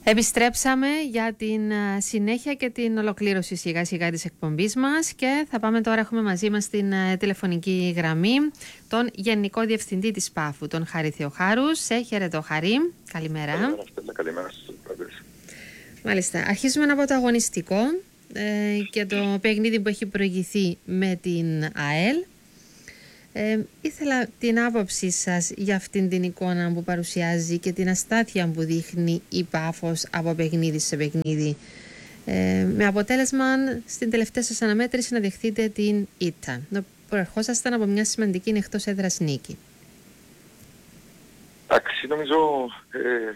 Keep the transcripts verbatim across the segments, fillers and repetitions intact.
Επιστρέψαμε για την συνέχεια και την ολοκλήρωση σιγά σιγά της εκπομπής μας και θα πάμε τώρα, έχουμε μαζί μας την τηλεφωνική γραμμή τον Γενικό Διευθυντή της ΠΑΦΟΥ, τον Χάρη Θεοχάρου. Σε χαιρετώ, Χάρη. Καλημέρα. Καλημέρα, καλημέρα στους πάντες. Μάλιστα, αρχίζουμε από το αγωνιστικό ε, και το παιχνίδι που έχει προηγηθεί με την ΑΕΛ. Ε, ήθελα την άποψή σας για αυτήν την εικόνα που παρουσιάζει και την αστάθεια που δείχνει η Πάφος από παιχνίδι σε παιχνίδι, ε, με αποτέλεσμα στην τελευταία σας αναμέτρηση να δεχτείτε την ήττα. Προερχόσασταν από μια σημαντική εκτός έδρας νίκη. Εντάξει, νομίζω ε,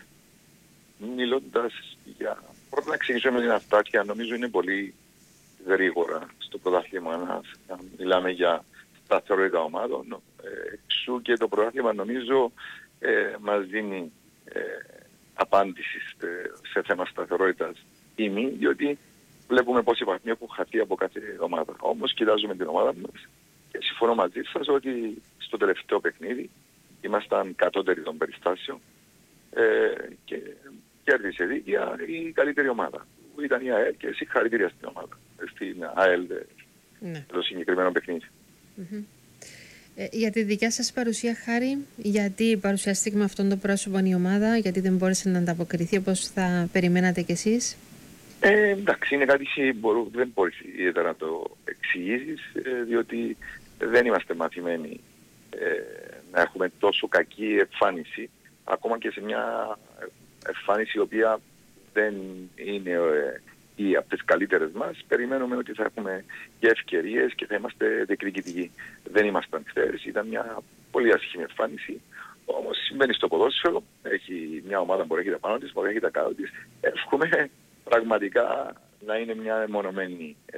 μιλώντας για... Πρώτα να ξεκινήσουμε με την αστάθεια, νομίζω είναι πολύ γρήγορα στο πρωτάθλημα να, να μιλάμε για σταθερότητα ομάδων. Ε, εξού και το πρωτάθλημα νομίζω ε, μας δίνει ε, απάντηση σε, σε θέμα σταθερότητας ή μη, διότι βλέπουμε πόσοι βαθμοί έχουν χαθεί από κάθε ομάδα. Όμως κοιτάζουμε την ομάδα μας και συμφωνώ μαζί σας ότι στο τελευταίο παιχνίδι ήμασταν κατώτεροι των περιστάσεων ε, και κέρδισε δίκαια η καλύτερη ομάδα που ήταν η ΑΕΛ, και συγχαρητήρια στην ομάδα, στην ΑΕΛ, ναι, το συγκεκριμένο παιχνίδι. Mm-hmm. Ε, για τη δικιά σας παρουσία, Χάρη, γιατί παρουσιάστηκε με αυτόν τον πρόσωπο η ομάδα, γιατί δεν μπόρεσε να ανταποκριθεί όπως θα περιμένατε κι εσείς? Ε, εντάξει, είναι κάτι που δεν μπορείς ιδιαίτερα να το εξηγήσεις, ε, διότι δεν είμαστε μαθημένοι ε, να έχουμε τόσο κακή εμφάνιση, ακόμα και σε μια εμφάνιση η οποία δεν είναι ε, ή από τις καλύτερες μας. Περιμένουμε ότι θα έχουμε και ευκαιρίες και θα είμαστε διεκδικητικοί. Δεν ήμασταν χθες, ήταν μια πολύ άσχημη εμφάνιση. Όμως συμβαίνει στο ποδόσφαιρο, έχει μια ομάδα που έχει τα πάνω της, που έχει τα κάτω της. Εύχομαι πραγματικά να είναι μια μονομένη ε,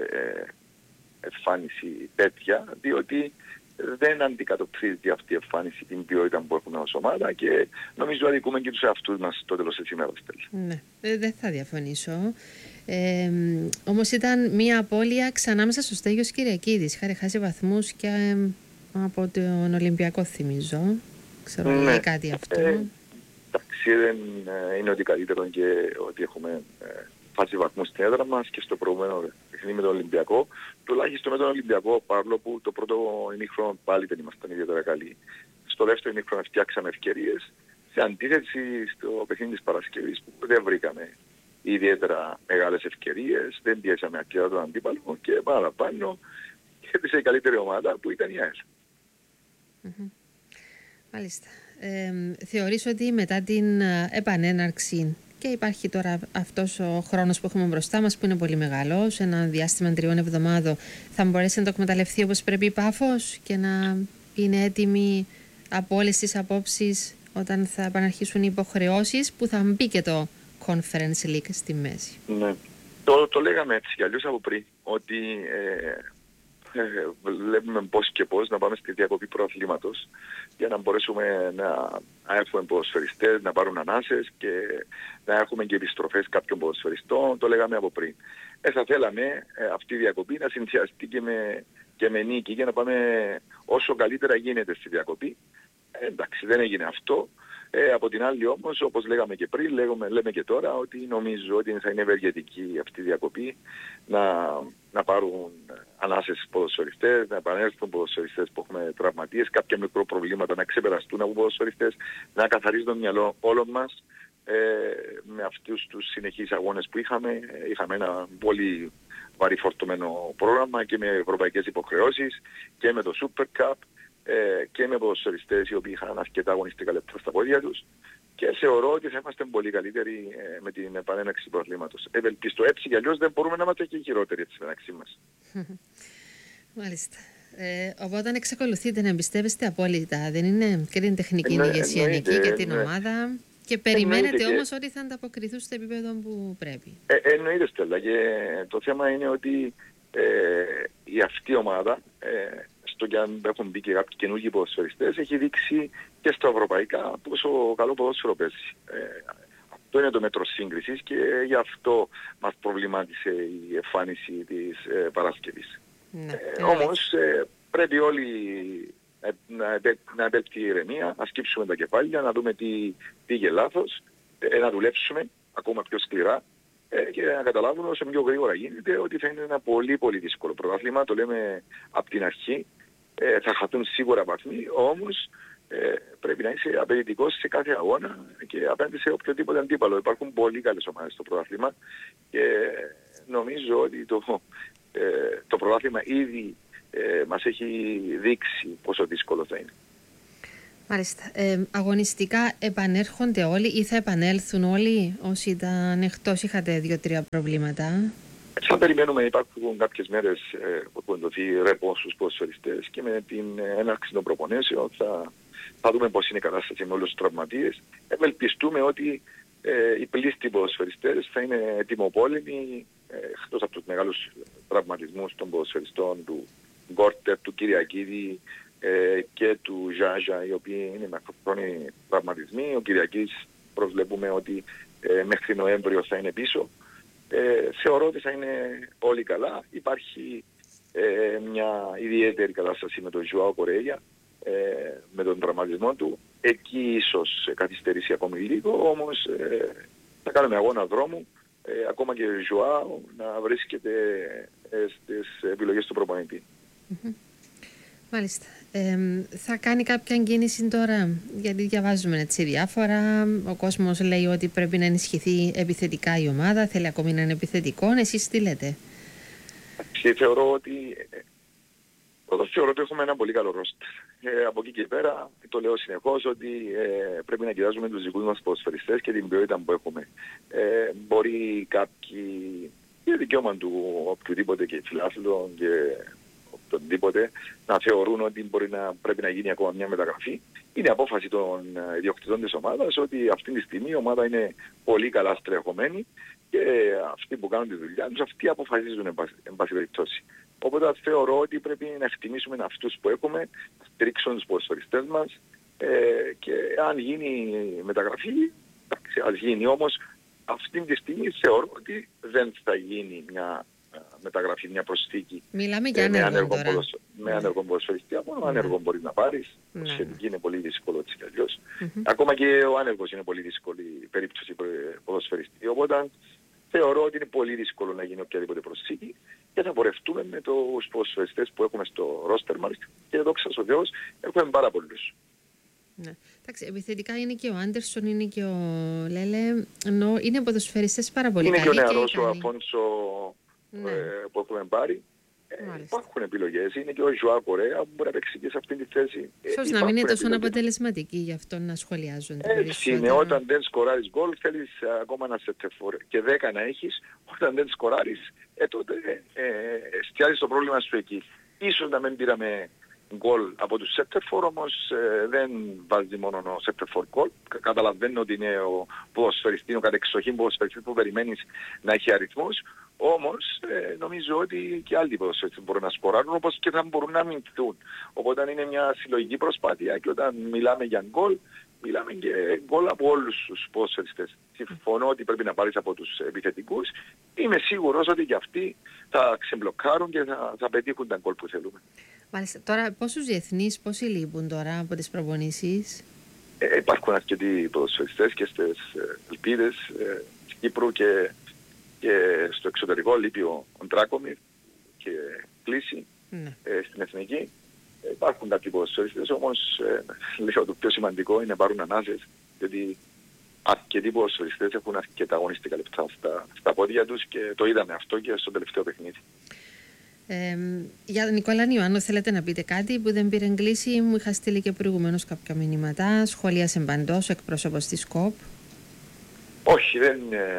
εμφάνιση τέτοια, διότι δεν αντικατοπτρίζει αυτή η εμφάνιση την ποιότητα που έχουμε ως ομάδα και νομίζω αδικούμε και τους εαυτούς μας στο τέλος της ημέρας. Ναι, δεν θα διαφωνήσω. Ε, όμως ήταν μια απώλεια ξανά μέσα στο Στέγιος Κυριακίδης. Είχατε χάσει βαθμούς και ε, από τον Ολυμπιακό, θυμίζω. Ξέρω, ναι, λέει κάτι αυτό. Ε, εντάξει, δεν ε, είναι ότι καλύτερο και ότι έχουμε ε, φάσει βαθμούς στην έδρα μας και στο προηγούμενο παιχνίδι με τον Ολυμπιακό. Τουλάχιστον με τον Ολυμπιακό, παρόλο που το πρώτο ημίχρονο πάλι δεν ήμασταν ιδιαίτερα καλοί. Στο δεύτερο ημίχρονο φτιάξαμε ευκαιρίες, σε αντίθεση στο παιχνίδι της Παρασκευής που δεν βρήκαμε ιδιαίτερα μεγάλες ευκαιρίες, δεν πιέσαμε αρκετά τον αντίπαλο και παραπάνω κέρδισε η καλύτερη ομάδα που ήταν η ΑΕΛ. Mm-hmm. Μάλιστα. Ε, θεωρείς ότι μετά την επανέναρξη, και υπάρχει τώρα αυτός ο χρόνος που έχουμε μπροστά μας που είναι πολύ μεγάλος, ένα διάστημα τριών εβδομάδων, θα μπορέσει να το εκμεταλλευτεί όπως πρέπει η Πάφος και να είναι έτοιμη από όλες τις απόψεις όταν θα επαναρχίσουν οι υποχρεώσεις, που θα μπει και το Conference League στη μέση? Ναι. Το, το λέγαμε έτσι κι αλλιώς από πριν, ότι ε, ε, βλέπουμε πώς και πώς να πάμε στη διακοπή προαθλήματος για να μπορέσουμε να, να έχουμε ποδοσφαιριστές, να πάρουν ανάσες και να έχουμε και επιστροφές κάποιων ποδοσφαιριστών. Το λέγαμε από πριν. Ε, θα θέλαμε ε, αυτή η διακοπή να συνδυαστεί και με, και με νίκη για να πάμε όσο καλύτερα γίνεται στη διακοπή. Ε, εντάξει, δεν έγινε αυτό. Ε, από την άλλη όμως, όπως λέγαμε και πριν, λέγουμε, λέμε και τώρα, ότι νομίζω ότι θα είναι ευεργετική αυτή η διακοπή να, να πάρουν ανάσες ποδοσφαιριστές, να επανέλθουν ποδοσφαιριστές που έχουμε τραυματίες, κάποια μικρό προβλήματα να ξεπεραστούν από ποδοσφαιριστές, να καθαρίζουν το μυαλό όλων μας ε, με αυτούς τους συνεχείς αγώνες που είχαμε. Είχαμε ένα πολύ βαρύ φορτωμένο πρόγραμμα και με ευρωπαϊκές υποχρεώσεις και με το Super Cup. Ε, και με ποδοσφαιριστές οι οποίοι είχαν αρκετά αγωνιστικά λεπτά στα πόδια τους, και θεωρώ ότι θα είμαστε πολύ καλύτεροι ε, με την επανέναξη του πρωταθλήματος. Ευελπιστώ, έτσι κι αλλιώς δεν μπορούμε να είμαστε και χειρότεροι έτσι μεταξύ μας. Μάλιστα. Ε, οπότε εξακολουθείτε να εμπιστεύεστε απόλυτα, δεν είναι, και την τεχνική ηγεσία εκεί και την ναι. ομάδα, και περιμένετε εννοείται όμως και... ότι θα ανταποκριθούν στο επίπεδο που πρέπει? Ε, εννοείται, Στέλλα, και το θέμα είναι ότι ε, η αυτή ομάδα, ε, στο και αν έχουν μπει και κάποιοι καινούργιοι ποδοσφαιριστές, έχει δείξει και στα ευρωπαϊκά πόσο καλό ποδόσφαιρο παίζει. Ε, αυτό είναι το μέτρο σύγκρισης και γι' αυτό μας προβλημάτισε η εμφάνιση της ε, Παρασκευής. Ναι, ε, όμως ε, πρέπει όλοι ε, να, να επέλθει η ηρεμία, να σκύψουμε τα κεφάλια, να δούμε τι πήγε λάθος, ε, να δουλέψουμε ακόμα πιο σκληρά ε, και να καταλάβουν όσο πιο γρήγορα γίνεται ότι θα είναι ένα πολύ πολύ δύσκολο πρωτάθλημα. Το λέμε από την αρχή. Ε, θα χαθούν σίγουρα βαθμοί, όμως ε, πρέπει να είσαι απαιτητικός σε κάθε αγώνα και απέναντι σε οποιοδήποτε αντίπαλο. Υπάρχουν πολύ καλές ομάδες στο πρωτάθλημα και νομίζω ότι το, ε, το πρωτάθλημα ήδη ε, μας έχει δείξει πόσο δύσκολο θα είναι. Μάλιστα. Ε, αγωνιστικά επανέρχονται όλοι ή θα επανέλθουν όλοι όσοι ήταν εκτός, είχατε δύο-τρία προβλήματα? Θα περιμένουμε, υπάρχουν κάποιες μέρες ε, που έχουν δοθεί ρεπό στους ποδοσφαιριστές και με την έναρξη των προπονήσεων θα, θα δούμε πώς είναι η κατάσταση με όλους τους τραυματίες. Ευελπιστούμε ότι ε, οι πλήστοι ποδοσφαιριστές θα είναι ετοιμοπόλεμοι ε, εκτός από τους μεγάλους τραυματισμούς των ποδοσφαιριστών του Γκόρτερ, του Κυριακίδη ε, και του Ζάζα, οι οποίοι είναι μακροχρόνιοι τραυματισμοί. Ο Κυριακίδης προσβλέπουμε ότι ε, μέχρι Νοέμβριο θα είναι πίσω. Ε, θεωρώ ότι θα είναι όλοι καλά. Υπάρχει ε, μια ιδιαίτερη κατάσταση με τον Ζωάο Κορέγια, ε, με τον τραυματισμό του. Εκεί ίσως καθυστερήσει ακόμη λίγο, όμως ε, θα κάνουμε αγώνα δρόμου, ε, ακόμα και ο Ζωάο να βρίσκεται ε, στις επιλογές του προπονητή. Mm-hmm. Μάλιστα. Ε, θα κάνει κάποια κίνηση τώρα, γιατί διαβάζουμε έτσι διάφορα. Ο κόσμος λέει ότι πρέπει να ενισχυθεί επιθετικά η ομάδα, θέλει ακόμη να είναι επιθετικό. Εσείς τι λέτε? Και θεωρώ ότι, εγώ θεωρώ ότι έχουμε ένα πολύ καλό ρόστερ. Ε, από εκεί και πέρα το λέω συνεχώς ότι ε, πρέπει να κοιτάζουμε τους δικούς μας ποδοσφαιριστές και την ποιότητα που έχουμε. Ε, μπορεί κάποιοι, για δικαίωμα του οποιοδήποτε και φιλάθλων και οτιδήποτε, να θεωρούν ότι μπορεί να πρέπει να γίνει ακόμα μια μεταγραφή. Είναι απόφαση των ιδιοκτητών της ομάδας ότι αυτή τη στιγμή η ομάδα είναι πολύ καλά στρεχωμένη και αυτοί που κάνουν τη δουλειά τους, αυτοί αποφασίζουν εν πάση περιπτώσει. Οπότε θεωρώ ότι πρέπει να εκτιμήσουμε αυτούς που έχουμε, να στηρίξουν τους ποδοσφαιριστές μας ε, και αν γίνει μεταγραφή, εντάξει, ας γίνει. Όμως αυτή τη στιγμή θεωρώ ότι δεν θα γίνει μια μεταγραφή, μια προσθήκη. Μιλάμε για άνεργο με τώρα. Ποδοσ... Με άνεργο ποδοσφαιριστή. Μόνο ναι. Άνεργο μπορεί να πάρεις. Ναι. Σχετική είναι πολύ δύσκολο έτσι κι αλλιώς. Mm-hmm. Ακόμα και ο άνεργος είναι πολύ δύσκολη περίπτωση ποδοσφαιριστή. Οπότε θεωρώ ότι είναι πολύ δύσκολο να γίνει οποιαδήποτε προσθήκη και θα πορευτούμε με τους ποδοσφαιριστές που έχουμε στο ρόστερ μας και δόξα τω Θεώ έχουμε πάρα πολλούς. Ναι. Εντάξει, επιθετικά είναι και ο Άντερσον, είναι και ο Λέλε, ενώ είναι ποδοσφαιριστές πάρα πολύ είναι καλοί. Είναι και ο νεαρός και ο Αφόνσο ναι. ε, που έχουμε πάρει. Ε, υπάρχουν επιλογές. Είναι και ο Ζωά Κορέα που μπορεί να παίξει και σε αυτή τη θέση. Ίσως να μην είναι τόσο αποτελεσματική, γι' αυτό να σχολιάζονται. Έτσι είναι. Όταν δεν σκοράρεις γκολ θέλεις ακόμα ένα σετεφόρ. Και δέκα να έχεις, όταν δεν σκοράρεις, ε, τότε ε, ε, εστιάζεις το πρόβλημα σου εκεί. Ίσως να μην πήραμε γκολ από τους σετεφόρ, όμως ε, δεν βάζει μόνο ο σετεφόρ γκολ. Καταλαβαίνω ότι είναι ο ποδοσφαιριστής, ο κατεξοχήν ποδοσφαιριστής που περιμένεις να έχει αριθμούς. Όμως ε, νομίζω ότι και άλλοι ποδοσφαιριστές μπορούν να σκοράρουν, όπως και θα μπορούν να αμυνθούν. Οπότε είναι μια συλλογική προσπάθεια και όταν μιλάμε για γκολ, μιλάμε και γκολ από όλους τους ποδοσφαιριστές. Συμφωνώ ότι πρέπει να πάρεις από τους επιθετικούς. Είμαι σίγουρος ότι και αυτοί θα ξεμπλοκάρουν και θα, θα πετύχουν τα γκολ που θέλουμε. Μάλιστα. Τώρα πόσους διεθνείς, πόσοι λείπουν τώρα από τις προπονήσεις? Ε, υπάρχουν αρκετοί ποδοσφαιριστές και στις Ελπίδες ε, της Κύπρου και και στο εξωτερικό λείπει ο Ντράκομιρ και κλείσει ναι. ε, στην Εθνική. Ε, υπάρχουν κάποιοι ποδοσφαιριστές, όμως ε, λέω το πιο σημαντικό είναι να πάρουν ανάσες, γιατί αρκετοί ποδοσφαιριστές έχουν αρκετά αγωνιστικά λεπτά στα, στα πόδια τους και το είδαμε αυτό και στο τελευταίο παιχνίδι. Ε, για τον Νικόλα Ιωάννου θέλετε να πείτε κάτι που δεν πήρε κλείσει? Μου είχα στείλει και προηγουμένως κάποια μηνύματα. Σχολίασε παντός ο εκπρόσωπος της ΚΟΠ. Όχι, δεν,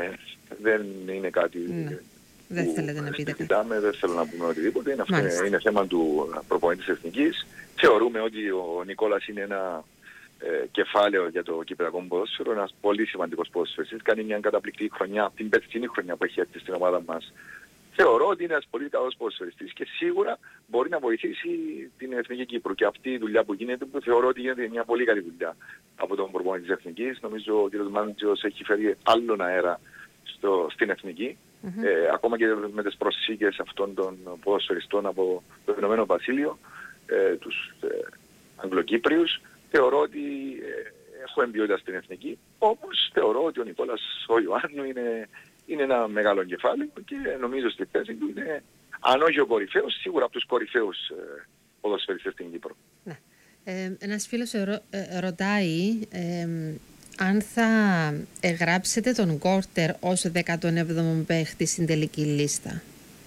δεν είναι κάτι ναι. που δεν θέλετε να πείτε κάτι. Δεν θέλω να πούμε οτιδήποτε. Είναι, αυτό, είναι θέμα του προπονητή της Εθνικής. Θεωρούμε ότι ο Νικόλας είναι ένα ε, κεφάλαιο για το κυπριακό ποδόσφαιρο, ένας πολύ σημαντικός ποδοσφαιριστής. Κάνει μια καταπληκτική χρονιά, την περσινή χρονιά που έχει έρθει στην ομάδα μας. Θεωρώ ότι είναι ένας πολύ καλός ποδοσφαιριστής και σίγουρα μπορεί να βοηθήσει την Εθνική Κύπρου. Και αυτή η δουλειά που γίνεται, που θεωρώ ότι γίνεται μια πολύ καλή δουλειά από τον προπονητή της Εθνικής. Νομίζω ότι ο κ. Μάντζιος έχει φέρει άλλον αέρα στο, στην Εθνική. Mm-hmm. Ε, ακόμα και με τις προσήκες αυτών των ποδοσφαιριστών από το Ηνωμένο Βασίλειο, ε, τους ε, Αγγλοκύπριους. Θεωρώ ότι ε, έχουμε ποιότητα στην εθνική. Όμως θεωρώ ότι ο Νικόλας ο Ιωάννου είναι, είναι ένα μεγάλο κεφάλαιο και νομίζω στη θέση του είναι, αν όχι ο κορυφαίος, σίγουρα από τους κορυφαίους ε, ποδοσφαιριστές στην Κύπρο. Ναι. Ε, ένας φίλος ρω, ε, ρωτάει ε, αν θα εγγράψετε τον Γκόρτερ ως δέκατον έβδομο παίχτη στην τελική λίστα.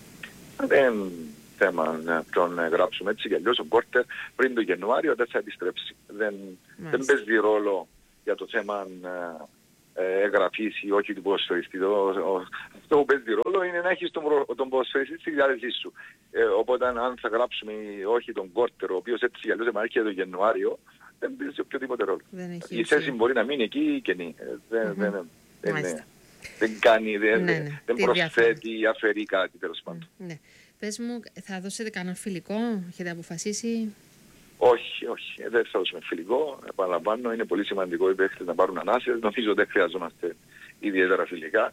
Δεν θέμα να τον γράψουμε έτσι, γιατί αλλιώς ο Γκόρτερ πριν το Γενουάριο δεν θα επιστρέψει. Δεν, δεν παίζει ρόλο για το θέμα ε, εγγραφής ή όχι του ποδοσφαιριστή. Αυτό που παίζει ρόλο είναι να έχεις τον, τον ποδοσφαιριστή στη διάθεσή σου. Ε, οπότε αν θα γράψουμε ή όχι τον Γκόρτερ, ο οποίος έτσι κι αλλιώς έρχεται το Γενουάριο, δεν παίζει οποιοδήποτε ρόλο. Η θέση μπορεί να μείνει εκεί ή κενή. Ε, δεν, mm-hmm. δεν, δεν, δεν, δεν κάνει, δεν, ναι, ναι. δεν προσθέτει ή αφαιρεί κάτι τέλος πάντων. Ναι. Πες μου, θα δώσετε κανένα φιλικό, έχετε αποφασίσει? Όχι, όχι, δεν θα δώσουμε φιλικό. Επαναλαμβάνω, είναι πολύ σημαντικό οι παίκτες να πάρουν ανάσες. Νομίζω δεν χρειαζόμαστε ιδιαίτερα φιλικά.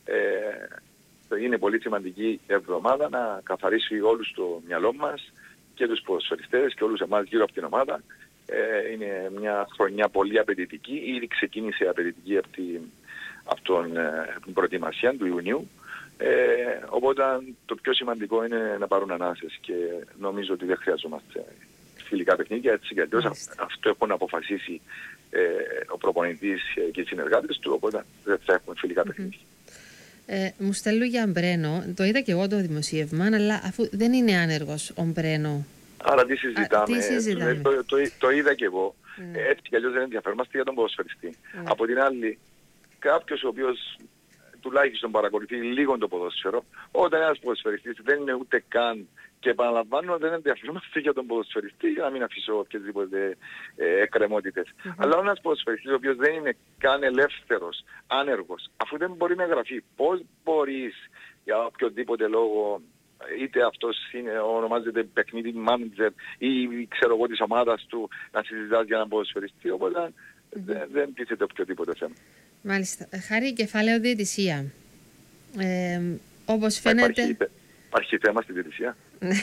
Ε, είναι πολύ σημαντική εβδομάδα να καθαρίσει όλους το μυαλό μας και τους ποδοσφαιριστές και όλους εμάς γύρω από την ομάδα. Ε, είναι μια χρονιά πολύ απαιτητική. Ήδη ξεκίνησε απαιτητική από την, από τον, από την προετοιμασία του Ιουνίου. Ε, οπότε το πιο σημαντικό είναι να πάρουν ανάσες και νομίζω ότι δεν χρειαζόμαστε φιλικά παιχνίδια, έτσι κι αλλιώς αυτό έχουν αποφασίσει ε, ο προπονητής και οι συνεργάτες του, οπότε δεν θα έχουμε φιλικά παιχνίδια. Mm-hmm. Ε, μου στέλνω για Μπρένο, το είδα και εγώ το δημοσίευμα, αλλά αφού δεν είναι άνεργος ο Μπρένο. Άρα τι συζητάμε, Α, τι συζητάμε. Το, το, το, το είδα και εγώ, mm. έτσι κι αλλιώς δεν ενδιαφέρομαστε για τον ποδοσφαιριστή. Mm. Από την άλλη, κάποιος ο οποίος τουλάχιστον παρακολουθεί λίγο το ποδόσφαιρο, όταν ένας ποδοσφαιριστής δεν είναι ούτε καν, και επαναλαμβάνω δεν ενδιαφερόμαστε για τον ποδοσφαιριστή για να μην αφήσω οποιασδήποτε ε, εκκρεμότητες. Mm-hmm. Αλλά ένας ποδοσφαιριστής ο οποίος δεν είναι καν ελεύθερος, άνεργος, αφού δεν μπορεί να γραφεί, πώς μπορείς για οποιοδήποτε λόγο, είτε αυτός είναι, ονομάζεται παιχνίδι manager ή ξέρω εγώ της ομάδας του, να συζητάς για έναν ποδοσφαιριστή, οπότε mm-hmm. δεν, δεν τίθεται οποιοδήποτε θέμα. Μάλιστα. Χάρη, κεφάλαιο διαιτησία. Ε, όπως φαίνεται... Υπάρχει, υπάρχει θέμα στη διαιτησία.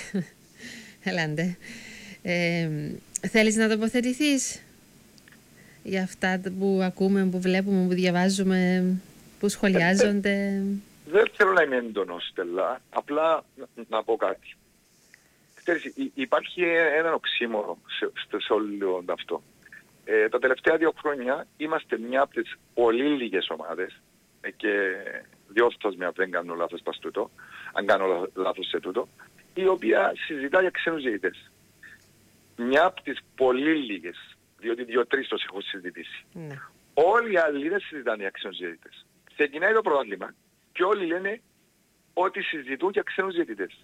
Ελάτε. Ε, θέλεις να τοποθετηθείς για αυτά που ακούμε, που βλέπουμε, που διαβάζουμε, που σχολιάζονται? Δεν θέλω να είμαι έντονος, Στέλλα. Απλά να, να πω κάτι. Ξέρεις, υπάρχει ένα οξύμορο σε, σε, σε όλο αυτό. Ε, τα τελευταία δύο χρόνια είμαστε μια από τις πολύ λίγες ομάδες ε, και διόρθως με αν δεν κάνω λάθος πας τούτο, αν κάνω λάθος σε τούτο, η οποία συζητά για ξένους διαιτητές. Μια από τις πολύ λίγες, διότι δύο-τρεις τους έχω συζητήσει. Ναι. Όλοι οι άλλοι δεν συζητάνε για ξένους διαιτητές. Ξεκινάει το πρόβλημα και όλοι λένε ότι συζητούν για ξένους διαιτητές.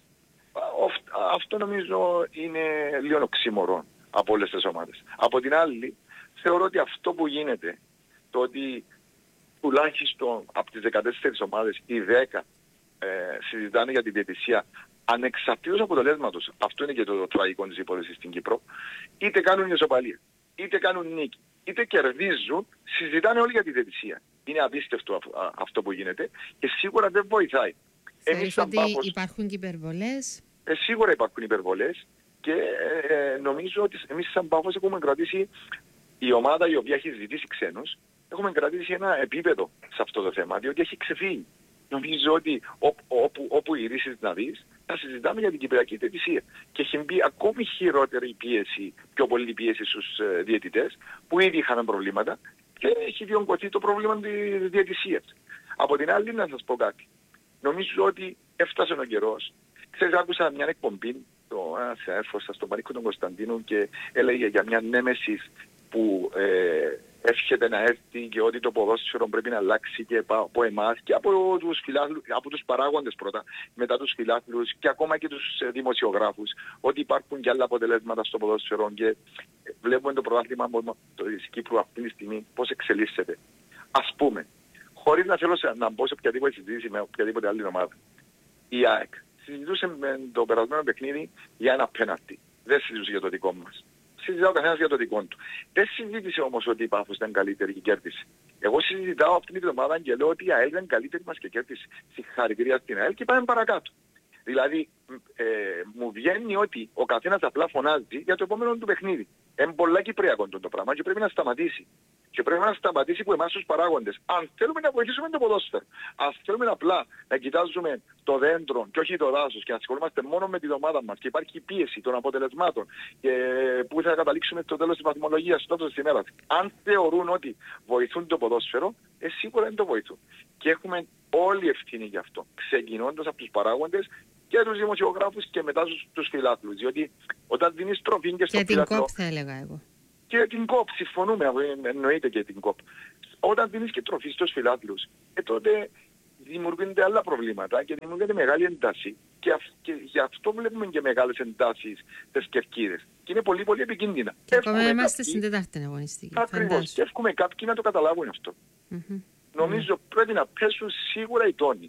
Αυτό νομίζω είναι λίγο οξύμορο από όλες τις ομάδες. Από την άλλη, θεωρώ ότι αυτό που γίνεται, το ότι τουλάχιστον από τις δεκατέσσερις ομάδες οι δέκα ε, συζητάνε για τη διαιτησία ανεξαρτήτως αποτελέσματος, αυτό είναι και το, το τραγικό της υπόθεσης στην Κύπρο, είτε κάνουν ισοπαλία, είτε κάνουν νίκη, είτε κερδίζουν, συζητάνε όλοι για τη διαιτησία. Είναι απίστευτο α, αυτό που γίνεται και σίγουρα δεν βοηθάει. Εμείς ότι Πάφος, υπάρχουν και υπερβολές? Ε, σίγουρα υπάρχουν υπερβολές και ε, νομίζω ότι εμείς σαν Πάφος έχουμε κρατήσει, η ομάδα η οποία έχει ζητήσει ξένους, έχουμε κρατήσει ένα επίπεδο σε αυτό το θέμα, διότι έχει ξεφύγει. Νομίζω ότι ό, όπου, όπου γυρίσεις να δεις, θα συζητάμε για την κυπριακή διαιτησία. Και έχει μπει ακόμη χειρότερη πίεση, πιο πολύ πίεση στους ε, διαιτητές, που ήδη είχαν προβλήματα και έχει διονγκωθεί το πρόβλημα της διαιτησίας. Από την άλλη, να σας πω κάτι. Νομίζω ότι έφτασε ο καιρός. Ξέρεις, άκουσα μια εκπομπή, το έφωσα στον Πανίκο τον Κωνσταντίνο και έλεγε για μια νέμεσης που ε, εύχεται να έρθει και ότι το ποδόσφαιρο πρέπει να αλλάξει και από εμάς και από τους, φιλάθλους, από τους παράγοντες πρώτα, μετά τους φιλάθλους και ακόμα και τους δημοσιογράφους, ότι υπάρχουν και άλλα αποτελέσματα στο ποδόσφαιρο και βλέπουμε το πρωτάθλημα της Κύπρου αυτή τη στιγμή πώς εξελίσσεται. Ας πούμε, χωρίς να θέλω να μπω σε οποιαδήποτε συζήτηση με οποιαδήποτε άλλη ομάδα, η ΑΕΚ συζητούσε με το περασμένο παιχνίδι για ένα πέναλτι. Δεν συζητούσε για το δικό μας. Συζητάω καθένας για το δικό του. Δεν συζήτησε όμως ότι η Πάφος ήταν καλύτερη και κέρδισε. Εγώ συζητάω αυτήν την εβδομάδα και λέω ότι η ΑΕΛ ήταν καλύτερη μας και κέρδισε. Συγχαρητήρια στην ΑΕΛ και πάμε παρακάτω. Δηλαδή ε, μου βγαίνει ότι ο καθένας απλά φωνάζει για το επόμενο του παιχνίδι. Είναι πολλά κυπριακό το πράγμα και πρέπει να σταματήσει. Και πρέπει να σταματήσει από εμάς τους παράγοντες. Αν θέλουμε να βοηθήσουμε το ποδόσφαιρο, αν θέλουμε απλά να κοιτάζουμε το δέντρο και όχι το δάσος και να ασχολούμαστε μόνο με την ομάδα μας και υπάρχει πίεση των αποτελεσμάτων και που θα καταλήξουμε στο τέλος της βαθμολογίας, στο τέλος της ημέρας. Αν θεωρούν ότι βοηθούν το ποδόσφαιρο, ε, σίγουρα δεν το βοηθούν. Και έχουμε όλη ευθύνη γι' αυτό, ξεκινώντας από τους παράγοντες και τους δημοσιογράφους και μετά τους, τους φιλάθλους. Διότι όταν δίνεις τροφή και στο και φιλάθλο... την κόπ θα έλεγα εγώ. Και την κόπ, συμφωνούμε, εννοείται και την κόπ. Όταν δίνεις και τροφή στους φιλάθλους, ε, τότε δημιουργούνται άλλα προβλήματα και δημιουργείται μεγάλη εντάση. Και, αυ, και γι' αυτό βλέπουμε και μεγάλες εντάσεις στις κερκίδες. Και είναι πολύ πολύ επικίνδυνα. Και ακόμα είμαστε στην τετάρτη αγωνιστική. Ακριβώς. Και εύχομαι κάποιοι να το καταλάβουν αυτό. Mm-hmm. Νομίζω mm-hmm. πρέπει να πέσουν σίγουρα οι τόνοι.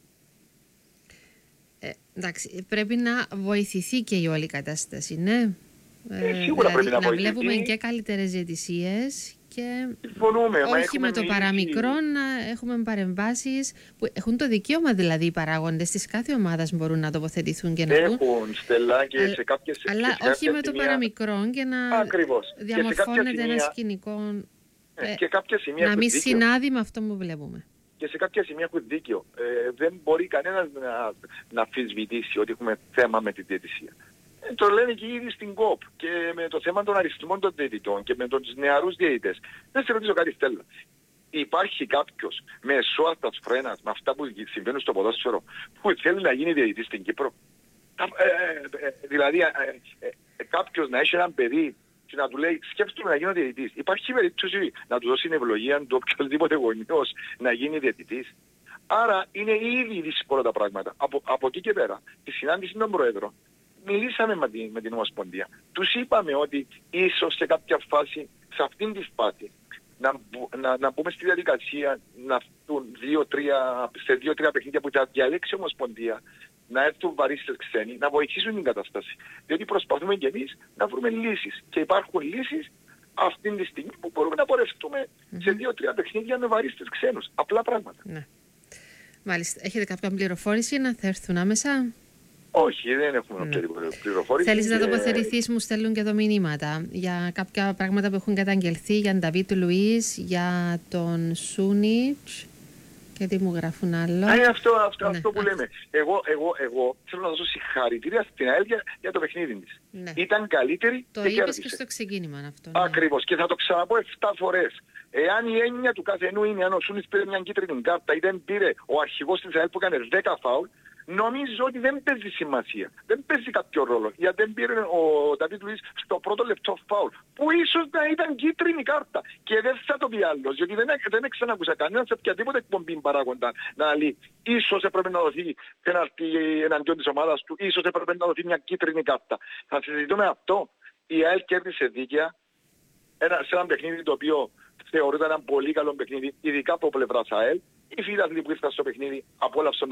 Ε, εντάξει, πρέπει να βοηθηθεί και η όλη κατάσταση, ναι. Ε, σίγουρα δηλαδή, πρέπει να, να βλέπουμε και καλύτερες διαιτησίες και συμφωνούμε, όχι με το μιλήσει... παραμικρό να έχουμε παρεμβάσεις που έχουν το δικαίωμα, δηλαδή οι παράγοντες της κάθε ομάδας μπορούν να τοποθετηθούν και να έχουν πούν στελά και σε κάποιες αλλά σε όχι με σημεία... το παραμικρό και να Ακριβώς. διαμορφώνεται σημεία... ένα σκηνικό ε, και κάποια σημεία να μην συνάδει με αυτό που βλέπουμε. Και σε κάποια σημεία έχουν δίκιο. Ε, δεν μπορεί κανένας να, να αμφισβητήσει ότι έχουμε θέμα με τη διαιτησία. Ε, το λένε και ήδη στην ΚΟΠ και με το θέμα των αριθμών των διαιτητών και με τους νεαρούς διαιτητές. Δεν σε ρωτήσω κάτι, Στέλλα. Υπάρχει κάποιος με εσώατας φρένας, με αυτά που συμβαίνουν στο ποδόσφαιρο, που θέλει να γίνει διαιτητής στην Κύπρο? Ε, ε, ε, δηλαδή ε, ε, ε, κάποιος να έχει έναν παιδί και να του λέει σκέφτομαι να γίνω διαιτητής. Υπάρχει περίπτωση να του δώσει ευλογία του οποιοδήποτε γονιός να γίνει διαιτητής? Άρα είναι ήδη δύσκολα τα πράγματα. Από, από εκεί και πέρα, τη συνάντηση των Προέδρων, μιλήσαμε με την, με την Ομοσπονδία. Τους είπαμε ότι ίσως σε κάποια φάση, σε αυτήν τη φάση, να, να, να μπούμε στη διαδικασία να έρθουν δύο-τρία, σε δύο-τρία παιχνίδια που θα διαλέξει η Ομοσπονδία, να έρθουν βαρύστες ξένοι, να βοηθήσουν την κατάσταση. Διότι προσπαθούμε και εμείς να βρούμε λύσεις. Και υπάρχουν λύσεις αυτή τη στιγμή που μπορούμε να πορευτούμε mm-hmm. σε δύο-τρία παιχνίδια με βαρύστες ξένους. Απλά πράγματα. Ναι. Μάλιστα. Έχετε κάποια πληροφόρηση να θα έρθουν άμεσα? Όχι, δεν έχουμε ναι. πληροφόρηση. Θέλεις και... να τοποθετηθείς, μου στέλνουν και εδώ μηνύματα για κάποια πράγματα που έχουν καταγγελθεί για τον Νταβίτ Λουίς, για τον Σούνιτς και τι μου γράφουν άλλο. Α, αυτό, αυτό, ναι. αυτό που λέμε. Εγώ, εγώ, εγώ θέλω να δώσω συγχαρητήρια στην ΑΕΛ για, για το παιχνίδι της. Ναι. Ήταν καλύτερη το και είπες κέρδισε. Και στο ξεκίνημα αυτό. Ναι. Ακριβώς. Και θα το ξαναπώ εφτά φορές. Εάν η έννοια του καθενού είναι αν ο Σούνιτς πήρε μια κίτρινη κάρτα ή δεν πήρε ο αρχηγός της ΑΕΛ που έκανε δέκα φάουλ, νομίζω ότι δεν παίζει σημασία. Δεν παίζει κάποιο ρόλο. Γιατί δεν πήρε ο Νταβίτ Λουίς στο πρώτο λεπτό φάουλ. Που ίσως να ήταν κίτρινη κάρτα. Και δεν θα το πει άλλος. Γιατί δεν, δεν ξανακούσα κανέναν σε οποιαδήποτε εκπομπή παράγοντα να λέει ίσως έπρεπε να δοθεί πέναλτι εναντίον της ομάδας του. Ίσως έπρεπε να δοθεί μια κίτρινη κάρτα. Θα συζητούμε αυτό. Η ΑΕΛ κέρδισε δίκαια ένα, σε ένα παιχνίδι το οποίο θεωρείται ένα πολύ καλό παιχνίδι, ειδικά από πλευράς ΑΕΛ. Οι φίλαθλοι που ήρθαν στο παιχνίδι απόλαυσαν